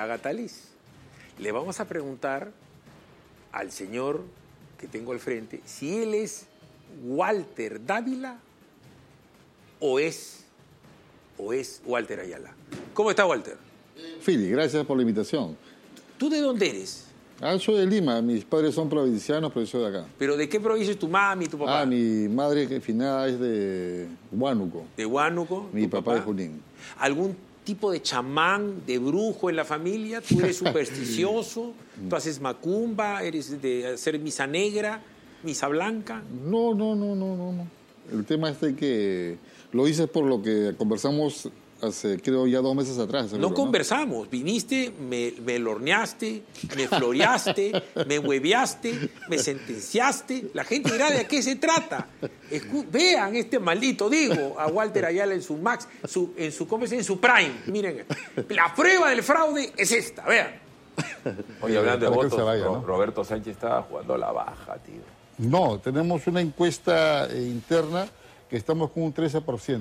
Agatha Liz. Le vamos a preguntar al señor que tengo al frente si él es Walter Dávila o es Walter Ayala. ¿Cómo está, Walter? Fili, gracias por la invitación. ¿Tú de dónde eres? Soy de Lima, mis padres son provincianos, pero yo soy de acá. ¿Pero de qué provincia es tu mami y tu papá? Mi madre que finada es de Huánuco. ¿De Huánuco? Mi papá de Junín. ¿Algún tipo de chamán, de brujo en la familia? ¿Tú eres supersticioso? ¿Tú haces macumba? ¿Eres de hacer misa negra, misa blanca? No. El tema es de que lo hice por lo que conversamos hace, creo, ya 2 meses atrás. Seguro, no conversamos, viniste, me lorneaste, me floreaste, me hueveaste, me sentenciaste. La gente dirá de qué se trata. Vean este maldito, digo, a Walter Ayala en su max, en su prime. Miren, la prueba del fraude es esta, vean. Oye, hablando de votos, vaya, ¿no? Roberto Sánchez estaba jugando a la baja, tío. No, tenemos una encuesta interna que estamos con un 13%.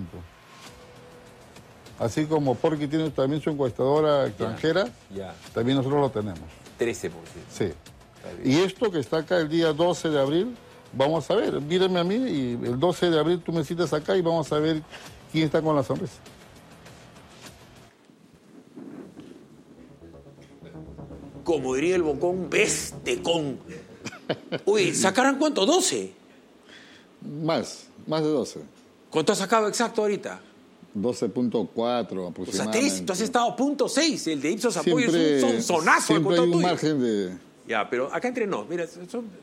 Así como Porky tiene también su encuestadora extranjera, también nosotros lo tenemos. 13%. Sí. Y esto que está acá el día 12 de abril, vamos a ver, mírenme a mí y el 12 de abril tú me citas acá y vamos a ver quién está con la sonrisa. Como diría el bocón, bestecón. Uy, ¿sacarán cuánto? ¿12? Más de 12. ¿Cuánto has sacado exacto ahorita? 12.4 aproximadamente. O sea, tú has estado a .6. El de Ipsos Apoyo es un sonzonazo. Siempre hay un margen de... Ya, pero acá entre nos, mira,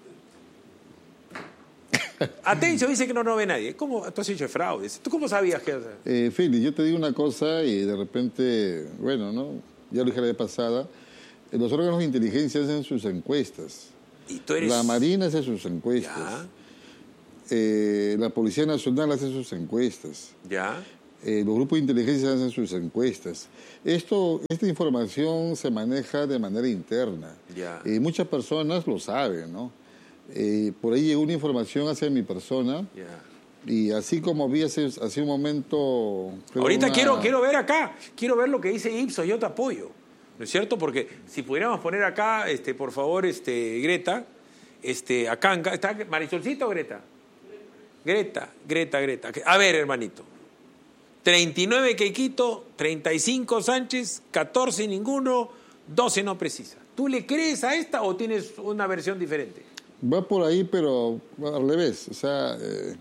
Atencio dice que no ve nadie. ¿Cómo tú has hecho fraudes? ¿Tú cómo sabías que...? Fili, yo te digo una cosa y de repente, bueno, ¿no? Ya lo dije la vez pasada, los órganos de inteligencia hacen sus encuestas. ¿Y tú eres...? La Marina hace sus encuestas. La Policía Nacional hace sus encuestas. Ya. Los grupos de inteligencia hacen sus encuestas. Esta información se maneja de manera interna. Ya. Muchas personas lo saben, ¿no? Por ahí llegó una información hacia mi persona. Ya. Y así como vi hace un momento... Ahorita quiero ver acá. Quiero ver lo que dice Ipsos. Yo te apoyo. ¿No es cierto? Porque si pudiéramos poner acá, por favor, Greta, acá, ¿está Marisolcita o Greta? Greta. A ver, hermanito. 39 Quequito, 35 Sánchez, 14 ninguno, 12 no precisa. ¿Tú le crees a esta o tienes una versión diferente? Va por ahí, pero al revés. O sea,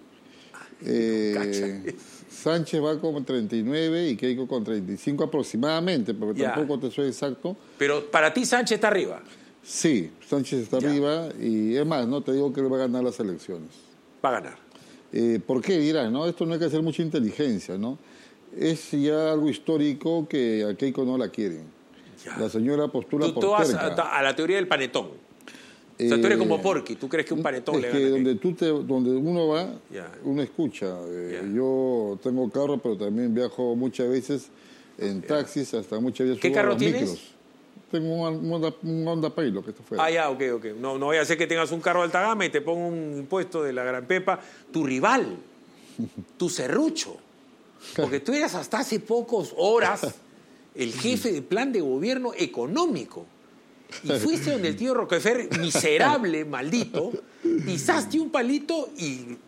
Sánchez va con 39 y Keiko con 35 aproximadamente, porque tampoco te soy exacto. Pero para ti Sánchez está arriba. Sí, Sánchez está arriba y es más, no te digo que él va a ganar las elecciones. Va a ganar. ¿Por qué dirás? ¿No? Esto no hay que hacer mucha inteligencia, ¿no? Es ya algo histórico que a Keiko no la quieren. Ya. La señora postula por terca. Tú vas a la teoría del panetón. O sea, tú eres como Porky. ¿Tú crees que un panetón le gana? Es que donde uno va, uno escucha. Yo tengo carro, pero también viajo muchas veces en taxis, hasta muchas veces. ¿Qué carro tienes? Micros. Tengo un Honda Pilot que está fuera. Ok. No vaya a ser que tengas un carro de alta gama y te ponga un impuesto de la gran pepa. Tu rival, tu serrucho. Porque tú eras hasta hace pocas horas el jefe de plan de gobierno económico. Y fuiste donde el tío Rockefeller, miserable, maldito, pisaste un palito y...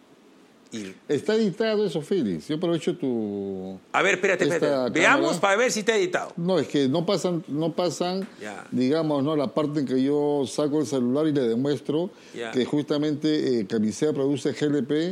Está editado eso, Félix. Yo aprovecho tu... A ver, espérate. Veamos para ver si está editado. No, es que no pasan digamos, ¿no? La parte en que yo saco el celular y le demuestro que justamente Camisea produce GLP,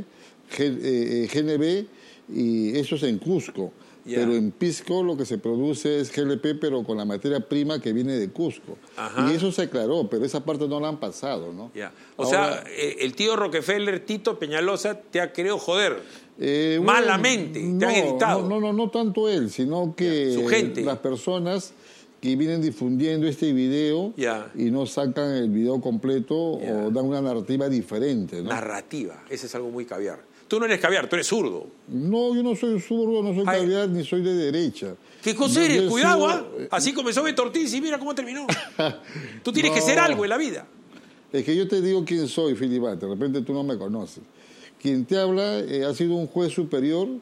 GNB, y eso es en Cusco. Pero en Pisco lo que se produce es GLP, pero con la materia prima que viene de Cusco. Y eso se aclaró, pero esa parte no la han pasado, ¿no? Ahora, el tío Rockefeller, Tito Peñalosa, te ha querido joder. Malamente, te han editado. No tanto él, sino que su gente. Las personas que vienen difundiendo este video y no sacan el video completo o dan una narrativa diferente, ¿no? Narrativa, ese es algo muy caviar. Tú no eres caviar, tú eres zurdo. No, yo no soy zurdo, no soy caviar, ni soy de derecha. ¿Qué cosa eres? Cuidado, Así comenzó Beto Ortiz y mira cómo terminó. Tú tienes que ser algo en la vida. Es que yo te digo quién soy, Filibat, de repente tú no me conoces. Quien te habla ha sido un juez superior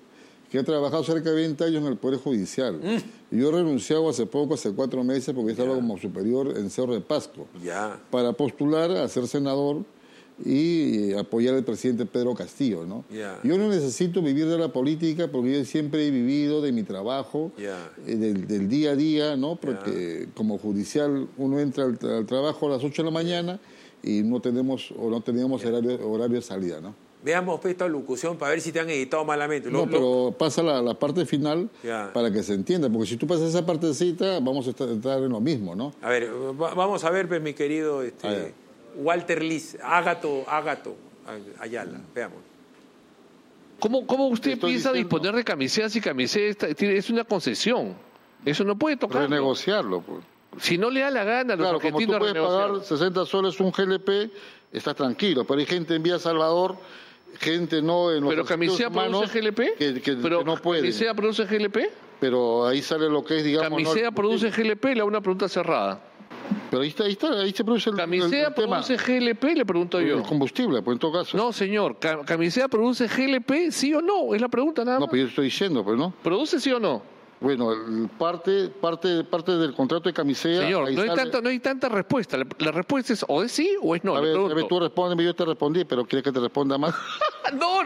que he trabajado cerca de 20 años en el Poder Judicial. Yo he renunciado hace 4 meses, porque estaba como superior en Cerro de Pasco, para postular a ser senador y apoyar al presidente Pedro Castillo, ¿no? Yo no necesito vivir de la política, porque yo siempre he vivido de mi trabajo, del día a día, ¿no? Porque como judicial uno entra al trabajo a las 8 de la mañana y no teníamos horario de salida, ¿no? Veamos esta locución para ver si te han editado malamente. Pero pasa la parte final para que se entienda, porque si tú pasas esa partecita vamos a estar en lo mismo, ¿no? A ver, vamos a ver, pues, mi querido Walter Liz, Ágato Ayala, veamos. ¿Cómo usted piensa disponer de camisetas si camiseta es una concesión? Eso no puede tocar. Renegociarlo, pues. Si no le da la gana a los argentinos, como tú puedes pagar 60 soles un GLP, estás tranquilo, pero hay gente en Vía Salvador, gente no en los... ¿Pero camisea produce GLP? Que no puede. ¿Camisea produce GLP? Pero ahí sale lo que es, digamos... ¿Camisea produce GLP? Le hago una pregunta cerrada. Pero ahí se produce el ¿Camisea produce GLP? Le pregunto yo. El combustible, pues en todo caso. No, señor. ¿Camisea produce GLP? ¿Sí o no? Es la pregunta nada más. No, pero yo estoy diciendo, pues, ¿no? ¿Produce sí o no? Bueno, parte del contrato de camisea... Señor, no hay tanta respuesta. La respuesta es o es sí o es no. A ver, tú respóndeme, yo te respondí, pero ¿quieres que te responda más? No.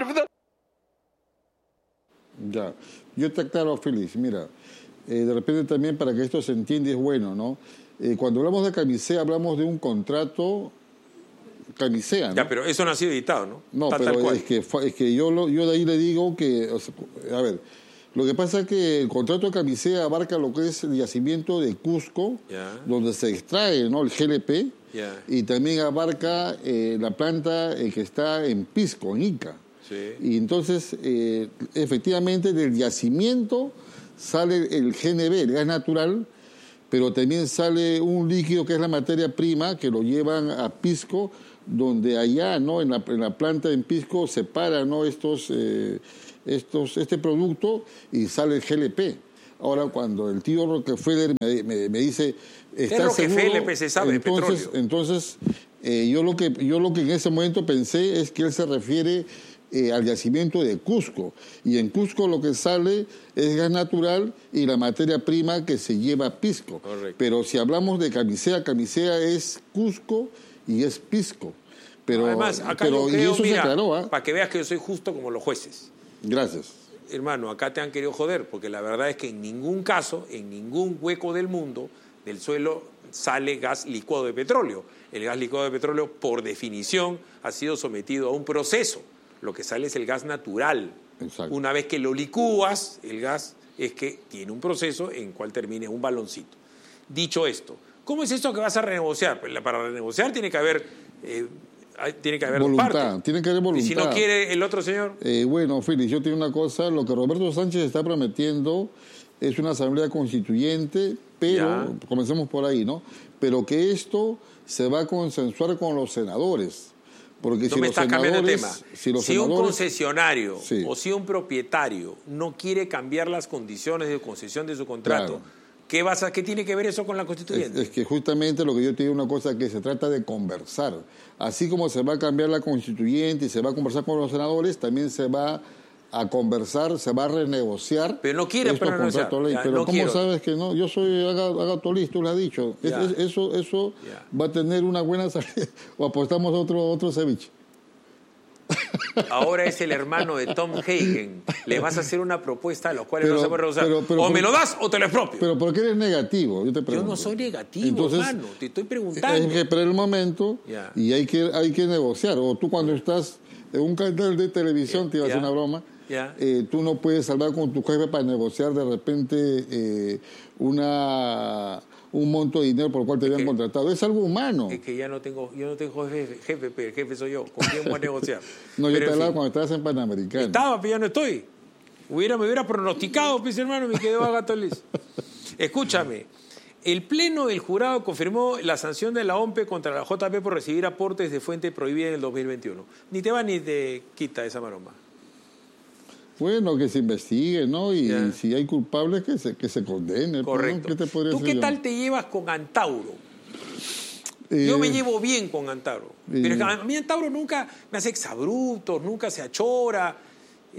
Ya, yo te aclaro, Félix, mira, de repente también para que esto se entienda es bueno, ¿no? Cuando hablamos de camisea, hablamos de un contrato camisea, ¿no? Ya, pero eso no ha sido editado, ¿no? No, pero es que yo de ahí le digo que, o sea, a ver, lo que pasa es que el contrato de camisea abarca lo que es el yacimiento de Cusco, donde se extrae, ¿no?, el GLP, y también abarca la planta que está en Pisco, en Ica. Y entonces, efectivamente, del yacimiento sale el GNB, el gas natural, pero también sale un líquido que es la materia prima, que lo llevan a Pisco, donde allá, ¿no?, en la planta en Pisco separan, ¿no?, este producto y sale el GLP. Ahora, cuando el tío Rockefeller me dice... ¿Estás seguro? Se sabe, entonces yo lo que en ese momento pensé es que él se refiere al yacimiento de Cusco. Y en Cusco lo que sale es gas natural y la materia prima que se lleva a Pisco. Correcto. Pero si hablamos de camisea es Cusco y es Pisco. Pero, además, acá yo creo, mira, para que veas que yo soy justo como los jueces. Gracias. Hermano, acá te han querido joder, porque la verdad es que en ningún caso, en ningún hueco del mundo, del suelo sale gas licuado de petróleo. El gas licuado de petróleo, por definición, ha sido sometido a un proceso. Lo que sale es el gas natural. Exacto. Una vez que lo licúas, el gas es que tiene un proceso en cual termine un baloncito. Dicho esto, ¿cómo es esto que vas a renegociar? Pues para renegociar tiene que haber voluntad, dos partes. Tiene que haber voluntad. ¿Y si no quiere el otro señor? Bueno, Félix, yo tengo una cosa. Lo que Roberto Sánchez está prometiendo es una asamblea constituyente, pero, comencemos por ahí, ¿no? Pero que esto se va a consensuar con los senadores. Porque no me estás cambiando el tema. Si un concesionario o si un propietario no quiere cambiar las condiciones de concesión de su contrato, ¿qué tiene que ver eso con la constituyente? Es que justamente lo que yo te digo, una cosa que se trata de conversar. Así como se va a cambiar la constituyente y se va a conversar con los senadores, también se va a conversar, se va a renegociar. Pero no quiere renegociar. Pero no ¿cómo quiero. Sabes que no? Yo soy Agato Liz, tú lo has dicho. Eso va a tener una buena salida. O apostamos a otro ceviche. Ahora es el hermano de Tom Hagen. Le vas a hacer una propuesta a los cuales no se puede renegociar. O me lo das o te lo expropio. Pero ¿por qué eres negativo? Yo te pregunto. Yo no soy negativo, hermano. Te estoy preguntando. Es que espera el momento y hay que negociar. O tú cuando estás en un canal de televisión, te iba a hacer una broma, tú no puedes hablar con tu jefe para negociar de repente un monto de dinero por el cual te habían contratado. Es algo humano. Es que yo no tengo jefe, pero el jefe soy yo. ¿Con quién voy a negociar? No, yo te hablaba cuando estabas en Panamericano. Estaba, pero ya no estoy. Me hubiera pronosticado, pues, hermano, me quedó Agato Liz. Escúchame. El Pleno del Jurado confirmó la sanción de la OMPE contra la JP por recibir aportes de fuente prohibida en el 2021. Ni te va ni te quita esa maroma. Bueno, que se investigue, ¿no? Y si hay culpables, que se condene. Correcto. ¿Qué te ¿Tú qué tal te llevas con Antauro? Yo me llevo bien con Antauro. Pero a mí Antauro nunca me hace exabruptos, nunca se achora.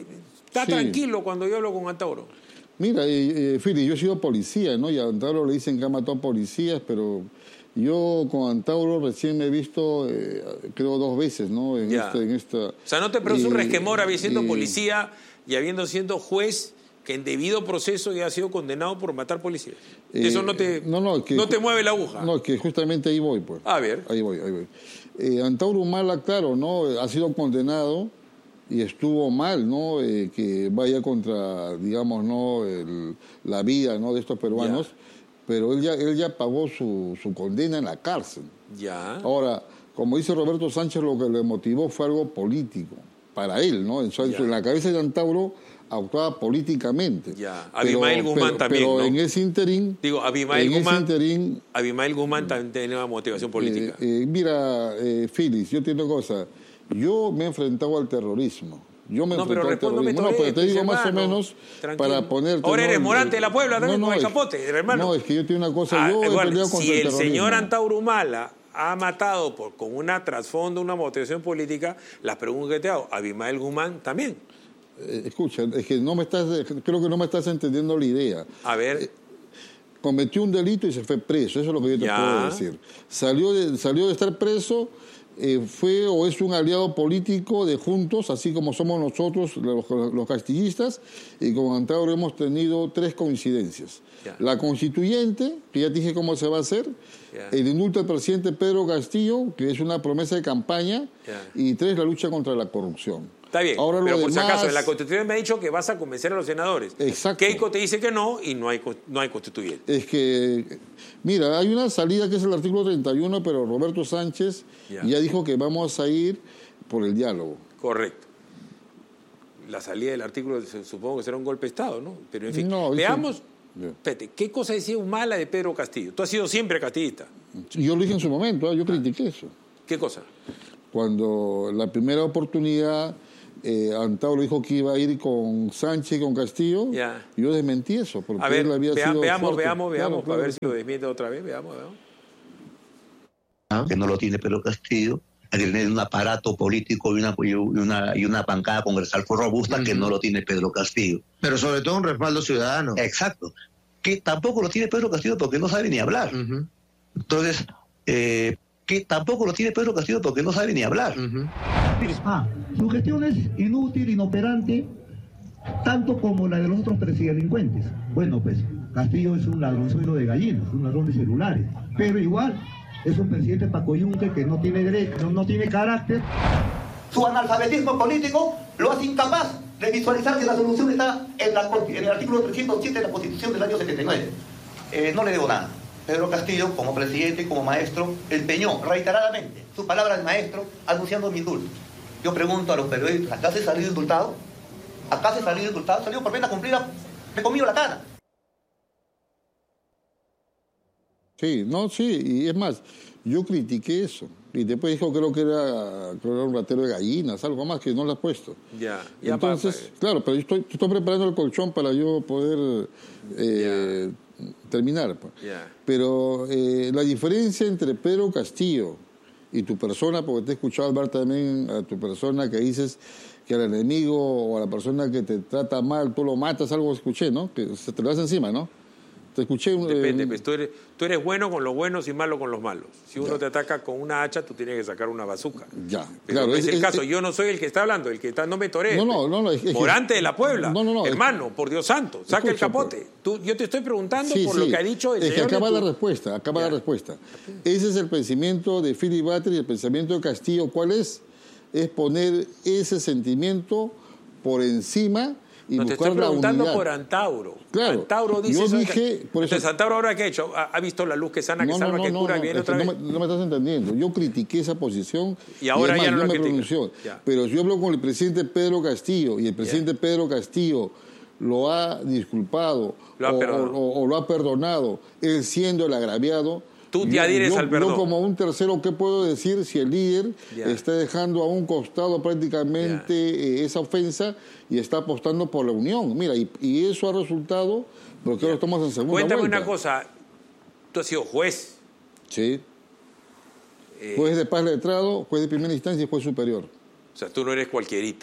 Está tranquilo cuando yo hablo con Antauro. Mira, Fili, yo he sido policía, ¿no? Y a Antauro le dicen que ha matado policías, pero yo con Antauro recién me he visto, creo, 2 veces, ¿no? En esta... O sea, ¿no te produce un resquemor habiendo siendo policía y habiendo sido juez que en debido proceso ya ha sido condenado por matar policías? Eso no te mueve la aguja. No, es que justamente ahí voy, pues. A ver. Ahí voy. Antauro Humala, claro, ¿no? Ha sido condenado y estuvo mal, ¿no? Que vaya contra, digamos, ¿no? La vida, ¿no? De estos peruanos. Pero él ya pagó su condena en la cárcel. Ya. Ahora, como dice Roberto Sánchez, lo que le motivó fue algo político para él, ¿no? En la cabeza de Antauro actuaba políticamente. Ya. Abimael Guzmán también, pero ¿no? en ese interín... Digo, Abimael Guzmán también tiene una motivación política. Mira, Félix, yo te digo una cosa. Yo me he enfrentado al terrorismo. Pero te digo más o menos para ponerte... Ahora eres Morante de la Puebla también con el capote, hermano. No, es que yo te digo una cosa. Yo he peleado contra el terrorismo. Si el señor Antauro Humala ha matado con una trasfondo, una motivación política, las preguntas que te hago, Abimael Guzmán también. Escucha, es que creo que no me estás entendiendo la idea. A ver... cometió un delito y se fue preso, eso es lo que yo te puedo decir. Salió de estar preso, fue o es un aliado político de Juntos, así como somos nosotros los castillistas, y con Antauro hemos tenido 3 coincidencias. La constituyente, que ya te dije cómo se va a hacer, el indulto al presidente Pedro Castillo, que es una promesa de campaña, y 3, la lucha contra la corrupción. Está bien, ahora, pero por si acaso, en la Constitución me ha dicho que vas a convencer a los senadores. Exacto. Keiko te dice que no y no hay constituyente. Es que, mira, hay una salida que es el artículo 31, pero Roberto Sánchez ya dijo que vamos a ir por el diálogo. Correcto. La salida del artículo supongo que será un golpe de Estado, ¿no? Pero en fin, veamos, espérate, ¿qué cosa decía Humala de Pedro Castillo? Tú has sido siempre castillista. Yo lo dije en su momento, yo critiqué eso. ¿Qué cosa? Cuando la primera oportunidad... Antauro dijo que iba a ir con Sánchez y con Castillo. Yo desmentí eso, porque él había sido veamos, claro, para ver si lo desmiente otra vez. Veamos. Que no lo tiene Pedro Castillo, que tiene un aparato político y una bancada congresal robusta que no lo tiene Pedro Castillo. Pero sobre todo un respaldo ciudadano. Exacto. Que tampoco lo tiene Pedro Castillo porque no sabe ni hablar. Entonces, que tampoco lo tiene Pedro Castillo porque no sabe ni hablar. Su gestión es inútil, inoperante, tanto como la de los otros presidelincuentes. Bueno, pues Castillo es un ladronzuelo de gallinas, un ladrón de celulares, pero igual es un presidente pacoyunque que no tiene derecho, no tiene carácter. Su analfabetismo político lo hace incapaz de visualizar que la solución está en el artículo 307 de la Constitución del año 79. No le debo nada. Pedro Castillo, como presidente y como maestro, empeñó reiteradamente su palabra de maestro anunciando mi indulto. Yo pregunto a los periodistas, ¿acá se salió indultado? ¿Acá se salió indultado? ¿Salió por pena cumplida? Me comió la cara. Sí, y es más, yo critiqué eso. Y después dijo, creo que era un ratero de gallinas, algo más que no lo has puesto. Entonces, claro, pero yo estoy preparando el colchón para yo poder terminar. Pero la diferencia entre Pedro Castillo y tu persona, porque te he escuchado hablar también a tu persona que dices que al enemigo o a la persona que te trata mal, tú lo matas, algo escuché, ¿no? Que se te lo das encima, ¿no? Te escuché... Depende, pues tú eres bueno con los buenos y malo con los malos. Si uno te ataca con una hacha, tú tienes que sacar una bazuca. Pero claro, es el caso. Yo no soy el que está hablando, el que está... No me torees. Morante de la Puebla. Hermano, por Dios santo, saca el capote. Yo te estoy preguntando por lo que ha dicho el señor. Es que acaba la respuesta. Ese es el pensamiento de Philip Butler y el pensamiento de Castillo. ¿Cuál es? Es poner ese sentimiento por encima... No, te estoy preguntando por Antauro. Claro. Antauro dice... Yo dije... Entonces, ¿Antauro ahora qué ha hecho? ¿Ha visto la luz que sana, que salva, que cura, que viene otra vez? No me estás entendiendo. Yo critiqué esa posición y ahora además, ya no me pronunció. Pero yo hablo con el presidente Pedro Castillo y el presidente Pedro Castillo lo ha disculpado o lo ha perdonado, él siendo el agraviado. Tú te adhieres al perdón. Yo como un tercero, ¿qué puedo decir si el líder está dejando a un costado prácticamente esa ofensa y está apostando por la unión? Mira, y eso ha resultado, porque ahora estamos en segunda Cuéntame vuelta. una cosa, tú has sido juez. Sí. Juez de paz letrado, juez de primera instancia y juez superior. O sea, tú no eres cualquierita.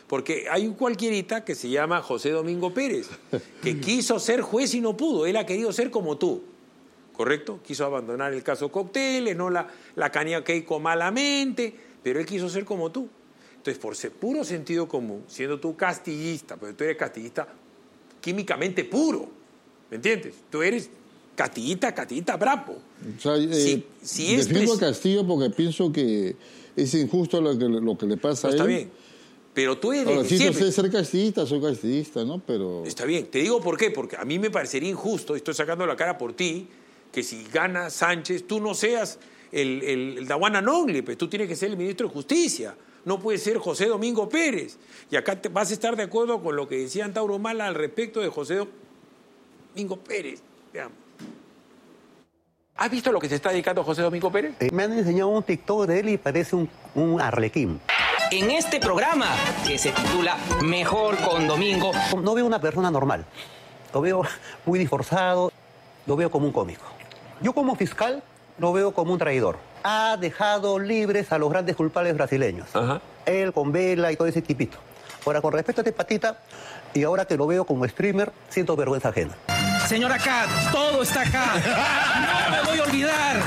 Porque hay un cualquierita que se llama José Domingo Pérez, que quiso ser juez y no pudo. Él ha querido ser como tú, ¿correcto? Quiso abandonar el caso Cócteles, no la caña Keiko malamente, pero él quiso ser como tú. Entonces, por ser puro sentido común, siendo tú castillista, porque tú eres castillista químicamente puro, ¿me entiendes? Tú eres castillista bravo. O sea, defiendo a Castillo porque pienso que es injusto lo que le pasa a él. Está bien, pero tú eres... Ahora, si no sé ser castillista, soy castillista, ¿no? Pero... Está bien, te digo por qué, porque a mí me parecería injusto, estoy sacando la cara por ti, que si gana Sánchez, tú no seas el Dawana Nongle, pues tú tienes que ser el ministro de Justicia. No puede ser José Domingo Pérez. Y acá vas a estar de acuerdo con lo que decía Antauro Mala al respecto de José Domingo Pérez. Veamos. ¿Has visto lo que se está dedicando José Domingo Pérez? Me han enseñado un TikTok de él y parece un arlequín. En este programa, que se titula Mejor con Domingo... No veo una persona normal. Lo veo muy disforzado, lo veo como un cómico. Yo como fiscal lo veo como un traidor. Ha dejado libres a los grandes culpables brasileños. Ajá. Él con Vela y todo ese tipito. Ahora, con respecto a este patita, y ahora que lo veo como streamer, siento vergüenza ajena. Señora Kat, todo está acá. No me voy a olvidar.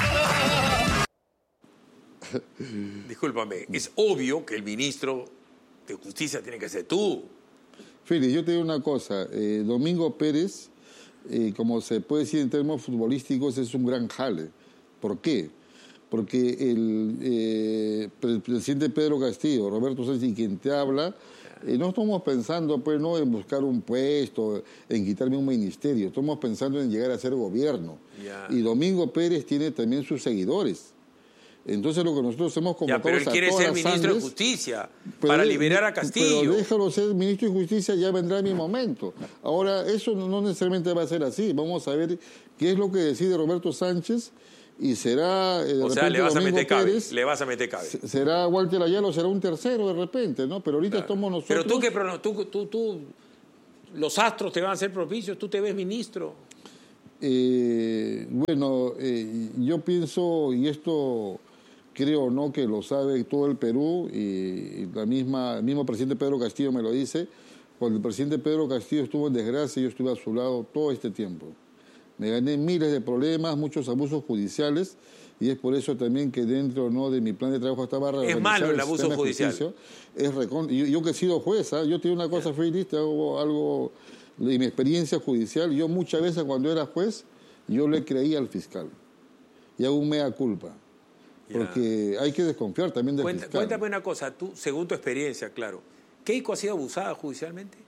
Discúlpame, es obvio que el ministro de Justicia tiene que ser tú. Fili, yo te digo una cosa. Domingo Pérez, como se puede decir en términos futbolísticos, es un gran jale. ¿Por qué? Porque el presidente Pedro Castillo, Roberto Sánchez, y quien te habla, no estamos pensando pues no en buscar un puesto, en quitarme un ministerio, estamos pensando en llegar a ser gobierno. Yeah. Y Domingo Pérez tiene también sus seguidores. Entonces lo que nosotros hemos convocado pero él quiere ser ministro de Justicia para liberar a Castillo. Pero déjalo ser ministro de Justicia, ya vendrá mi momento. Ahora, eso no necesariamente va a ser así. Vamos a ver qué es lo que decide Roberto Sánchez. Y será o sea, le vas a meter cabe. Será Walter Ayala o será un tercero de repente, ¿no? Pero ahorita estamos nosotros. Pero tú los astros te van a ser propicios, tú te ves ministro. Yo pienso, y esto creo, ¿no?, que lo sabe todo el Perú, y el mismo presidente Pedro Castillo me lo dice. Cuando el presidente Pedro Castillo estuvo en desgracia, yo estuve a su lado todo este tiempo. Me gané miles de problemas, muchos abusos judiciales, y es por eso también que dentro, ¿no?, de mi plan de trabajo estaba reorganizar. Es malo el abuso judicial. Yo que he sido juez, yo te digo una cosa, Félix, te hago algo de mi experiencia judicial. Yo muchas veces cuando era juez, yo le creía al fiscal. Y hago un mea culpa. Porque hay que desconfiar también del fiscal. Cuéntame una cosa, tú, según tu experiencia, claro, ¿Keiko ha sido abusada judicialmente?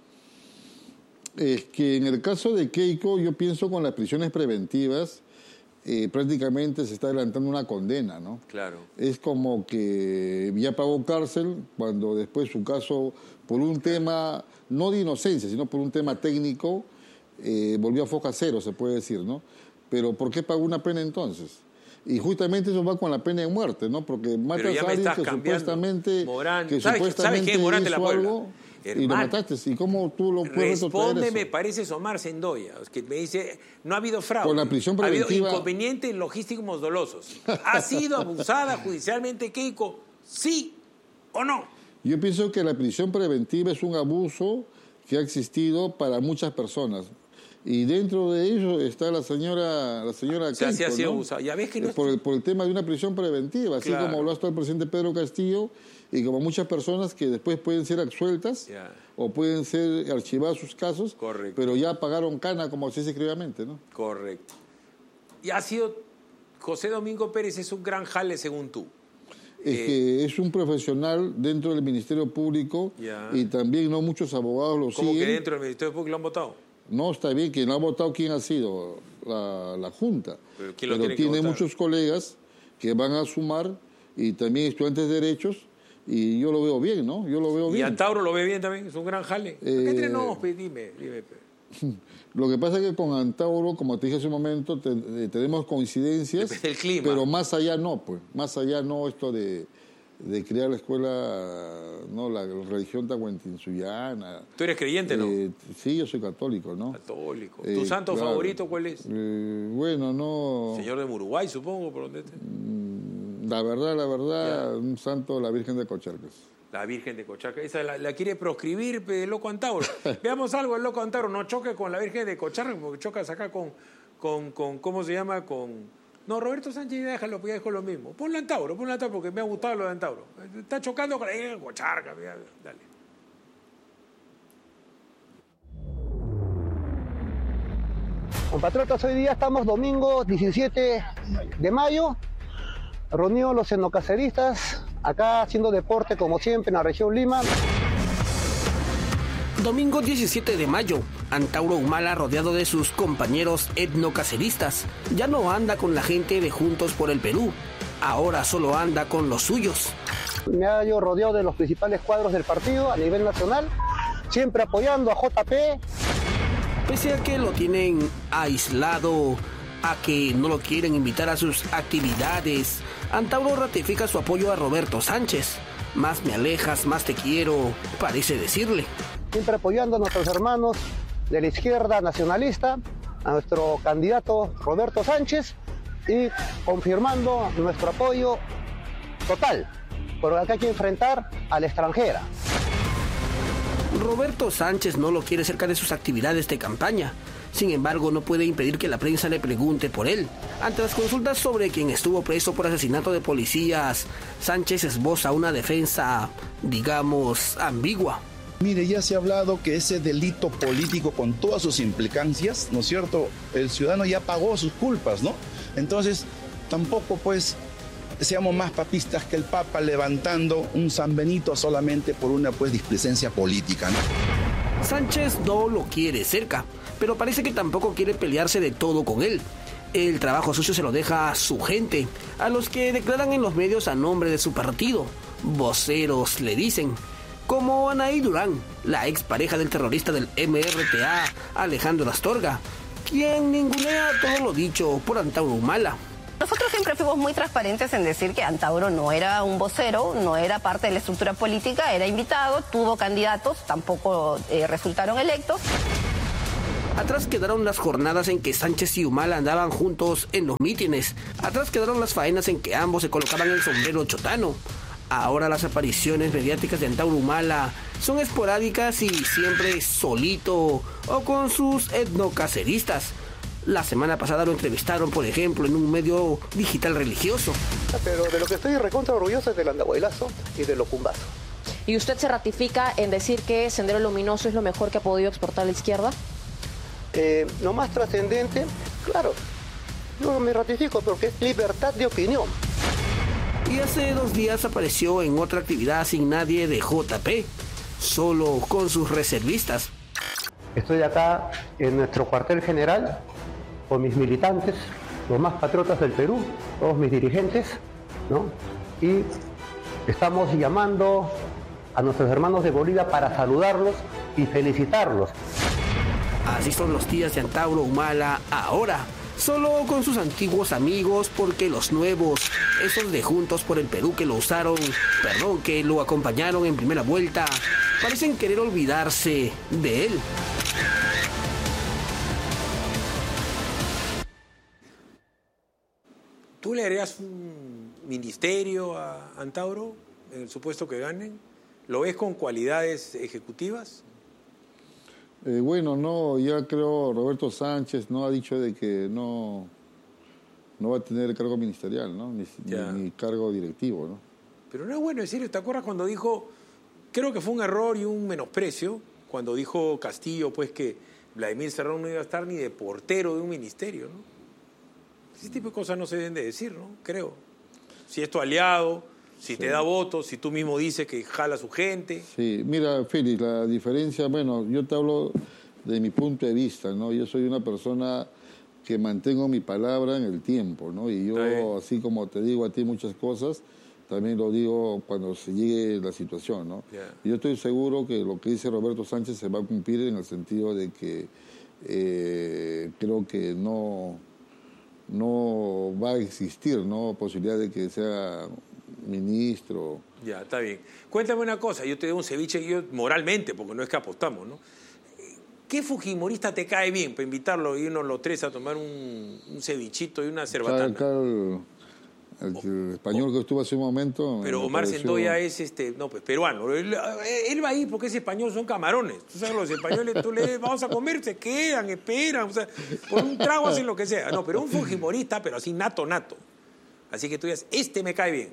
Es que en el caso de Keiko, yo pienso con las prisiones preventivas, prácticamente se está adelantando una condena, ¿no? Claro. Es como que ya pagó cárcel cuando después su caso, por un tema, no de inocencia, sino por un tema técnico, volvió a foca cero, se puede decir, ¿no? Pero ¿por qué pagó una pena entonces? Y justamente eso va con la pena de muerte, ¿no? Porque matas a alguien que supuestamente, ¿Sabes qué? Morán de la Puebla. Algo, hermano, y lo mataste. ¿Y cómo tú lo puedes Respóndeme, me parece Omar Sendoya, que me dice, no ha habido fraude. Con la prisión preventiva... Ha habido inconvenientes logísticos dolosos. ¿Ha sido abusada judicialmente Keiko? ¿Sí o no? Yo pienso que la prisión preventiva es un abuso que ha existido para muchas personas. Y dentro de ello está la señora Keiko, sí ha sido ¿no? abusada. Ya ves que no por el tema de una prisión preventiva, así como habló hasta el presidente Pedro Castillo, y como muchas personas que después pueden ser absueltas o pueden ser archivados sus casos, pero ya pagaron cana, como se dice escribamente, ¿no? Correcto. Y ha sido... José Domingo Pérez es un gran jale, según tú. Es que es un profesional dentro del Ministerio Público y también no muchos abogados lo siguen. ¿Cómo que dentro del Ministerio Público lo han votado? No, está bien, quien lo ha votado, ¿quién ha sido? La Junta. Pero tiene muchos colegas que van a sumar y también estudiantes de derechos, y yo lo veo bien, ¿no? Yo lo veo bien. ¿Y Antauro lo ve bien también? Es un gran jale. Dime. Lo que pasa es que con Antauro, como te dije hace un momento, tenemos coincidencias. Depende del clima. Pero más allá no, pues. Más allá no esto de crear la escuela, no, la religión tahuantinsullana. ¿Tú eres creyente, no? Sí, yo soy católico, ¿no? Católico. ¿Tu santo favorito cuál es? Bueno, no... Señor de Uruguay, supongo, por donde esté. La verdad, un santo, la Virgen de Cocharcas. La Virgen de Cochaca. Esa la quiere proscribir el loco Antauro. Veamos algo, el loco Antauro. No choque con la Virgen de Cochaca, porque chocas acá con ¿cómo se llama? No, Roberto Sánchez, déjalo, porque dijo lo mismo. Ponle Antauro, porque me ha gustado lo de Antauro. Está chocando con la Virgen de Cochaca. Dale. Compatriotas, hoy día estamos domingo 17 de mayo, reunidos los etnocaceristas, acá haciendo deporte como siempre en la región Lima. Domingo 17 de mayo, Antauro Humala, rodeado de sus compañeros etnocaceristas, ya no anda con la gente de Juntos por el Perú, ahora solo anda con los suyos. Me hallo rodeado de los principales cuadros del partido a nivel nacional, siempre apoyando a JP. Pese a que lo tienen aislado, a que no lo quieren invitar a sus actividades, Antauro ratifica su apoyo a Roberto Sánchez. Más me alejas, más te quiero, parece decirle. Siempre apoyando a nuestros hermanos de la izquierda nacionalista, a nuestro candidato Roberto Sánchez y confirmando nuestro apoyo total, porque acá hay que enfrentar a la extranjera. Roberto Sánchez no lo quiere cerca de sus actividades de campaña. Sin embargo, no puede impedir que la prensa le pregunte por él. Ante las consultas sobre quien estuvo preso por asesinato de policías, Sánchez esboza una defensa, digamos, ambigua. Mire, ya se ha hablado que ese delito político con todas sus implicancias, ¿no es cierto? El ciudadano ya pagó sus culpas, ¿no? Entonces, tampoco pues seamos más papistas que el Papa levantando un San Benito solamente por una pues displicencia política, ¿no? Sánchez no lo quiere cerca, pero parece que tampoco quiere pelearse de todo con él. El trabajo sucio se lo deja a su gente, a los que declaran en los medios a nombre de su partido. Voceros le dicen, como Anaí Durán, la expareja del terrorista del MRTA, Alejandro Astorga, quien ningunea todo lo dicho por Antauro Humala. Nosotros siempre fuimos muy transparentes en decir que Antauro no era un vocero, no era parte de la estructura política, era invitado, tuvo candidatos, tampoco resultaron electos. Atrás quedaron las jornadas en que Sánchez y Humala andaban juntos en los mítines. Atrás quedaron las faenas en que ambos se colocaban el sombrero chotano. Ahora las apariciones mediáticas de Antauro Humala son esporádicas y siempre solito o con sus etnocaceristas. La semana pasada lo entrevistaron, por ejemplo, en un medio digital religioso. Pero de lo que estoy recontra orgulloso es del andahuaylazo y del ocumbazo. ¿Y usted se ratifica en decir que Sendero Luminoso es lo mejor que ha podido exportar la izquierda? Lo más trascendente, claro, yo me ratifico porque es libertad de opinión. Y hace 2 días apareció en otra actividad sin nadie de JP, solo con sus reservistas. Estoy acá en nuestro cuartel general con mis militantes, los más patriotas del Perú, todos mis dirigentes, ¿no? Y estamos llamando a nuestros hermanos de Bolivia para saludarlos y felicitarlos. Así son los días de Antauro Humala ahora, solo con sus antiguos amigos, porque los nuevos, esos de Juntos por el Perú que que lo acompañaron en primera vuelta, parecen querer olvidarse de él. ¿Tú le harías un ministerio a Antauro en el supuesto que ganen? ¿Lo ves con cualidades ejecutivas? Bueno, no, ya creo Roberto Sánchez no ha dicho de que no va a tener cargo ministerial, ¿no? Ni cargo directivo, ¿no? Pero no es bueno decirlo. ¿Te acuerdas cuando dijo, creo que fue un error y un menosprecio, cuando dijo Castillo, pues, que Vladimir Cerrón no iba a estar ni de portero de un ministerio, ¿no? Ese tipo de cosas no se deben de decir, ¿no? Creo. Si es tu aliado, si te da votos, si tú mismo dices que jala a su gente. Sí, mira, Félix, la diferencia, bueno, yo te hablo de mi punto de vista, ¿no? Yo soy una persona que mantengo mi palabra en el tiempo, ¿no? Y yo, así como te digo a ti muchas cosas, también lo digo cuando se llegue la situación, ¿no? Yo estoy seguro que lo que dice Roberto Sánchez se va a cumplir en el sentido de que creo que no va a existir, ¿no? Posibilidad de que sea ministro. Ya, está bien. Cuéntame una cosa, yo te doy un ceviche, yo moralmente, porque no es que apostamos, ¿no? ¿Qué fujimorista te cae bien para invitarlo y irnos los tres a tomar un cevichito y una cerbatana? El español que estuvo hace un momento... Pero Omar Sendoya es pues peruano. Él va ahí porque es español, son camarones. Tú sabes, los españoles, tú le vamos a comer, se quedan, esperan, o sea, por un trago hacen lo que sea. No, pero un fujimorista, pero así nato. Así que tú dices, me cae bien.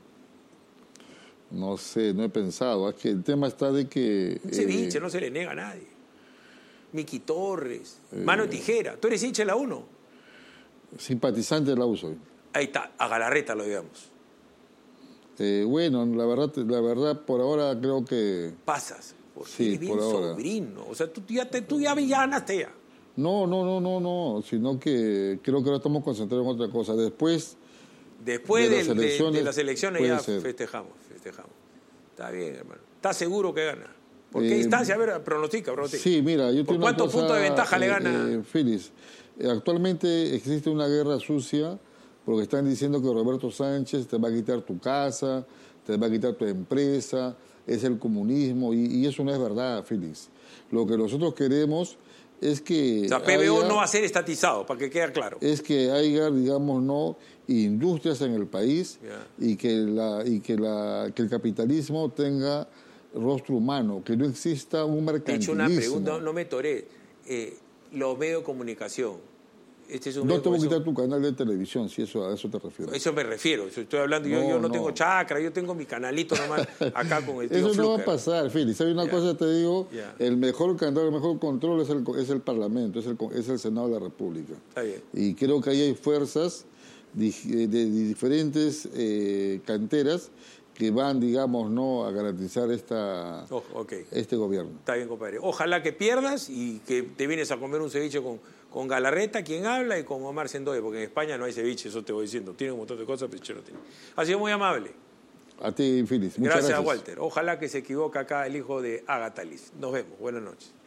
No sé, no he pensado. Es que el tema está de que... Ceviche no se le niega a nadie. Miki Torres, Mano de Tijera. ¿Tú eres hincha de la 1? Simpatizante de la U soy. Ahí está, a Galarreta lo digamos. Bueno, la verdad, por ahora creo que... Pasas, porque sí, eres bien por ahora. sobrino. O sea, tú ya ganaste ya. No, sino que creo que ahora estamos concentrados en otra cosa. Después de las elecciones ya festejamos. Está bien, hermano. ¿Estás seguro que gana? ¿Por qué instancia? A ver, pronostica. Sí, mira, yo tengo ¿Cuántos puntos de ventaja le gana? Félix, actualmente existe una guerra sucia porque están diciendo que Roberto Sánchez te va a quitar tu casa, te va a quitar tu empresa, es el comunismo, y eso no es verdad, Félix. Lo que nosotros queremos es que... O sea, PBO no va a ser estatizado, para que quede claro. Es que haya, digamos, industrias en el país y que el capitalismo tenga rostro humano, que no exista un mercantilismo. He hecho una pregunta, no me toré. Los medios de comunicación. No te voy a quitar tu canal de televisión, si a eso te refieres. Eso me refiero. Estoy hablando, yo no tengo chakra, yo tengo mi canalito nomás acá con el tío Eso Fluker. no va a pasar, Félix. Hay una cosa, te digo, el mejor canal, el mejor control es el Parlamento, es el Senado de la República. Está bien. Y creo que ahí hay fuerzas de diferentes canteras que van, digamos, a garantizar este gobierno. Está bien, compadre. Ojalá que pierdas y que te vienes a comer un ceviche con Galarreta, quien habla, y con Omar Sendoya, porque en España no hay ceviche, eso te voy diciendo. Tiene un montón de cosas, pero yo no tiene. Ha sido muy amable. A ti, Félix. Muchas gracias, Walter. Ojalá que se equivoque acá el hijo de Agatha Liz. Nos vemos. Buenas noches.